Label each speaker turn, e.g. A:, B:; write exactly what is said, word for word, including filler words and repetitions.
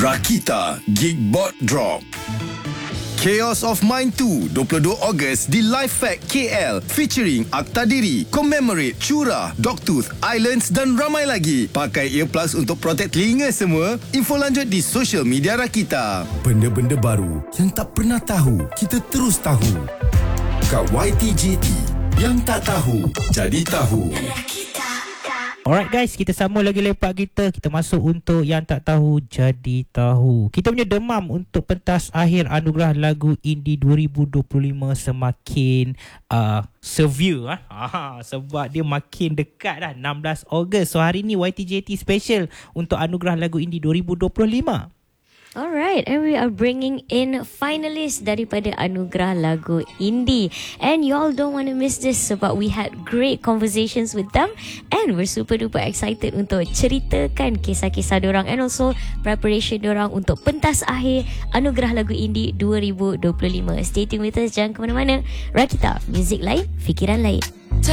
A: Rakita Geekbot Drop. Chaos of Mind two, dua puluh dua Ogos di Live Fact K L featuring Akta Diri, Commemorate, Cura, Dogtooth, Islands dan ramai lagi. Pakai earplugs untuk protect telinga semua. Info lanjut di social media Rakita. Benda-benda baru yang tak pernah tahu, kita terus tahu. Kat Y T J T, yang tak tahu, jadi tahu.
B: Alright guys, kita sambung lagi lepak kita. Kita masuk untuk yang tak tahu jadi tahu. Kita punya demam untuk pentas akhir anugerah lagu indie dua ribu dua puluh lima semakin uh, severe ah. Aha, sebab dia makin dekat dah, enam belas Ogos. So hari ni Y T J T special untuk anugerah lagu indie dua ribu dua puluh lima.
C: Alright, and we are bringing in finalists daripada Anugerah Lagu Indie. And you all don't want to miss this sebab we had great conversations with them and we're super duper excited untuk ceritakan kisah-kisah diorang and also preparation diorang untuk pentas akhir Anugerah Lagu Indie dua ribu dua puluh lima. Stay tuned with us, jangan ke mana-mana. Rakita, muzik lain, fikiran lain.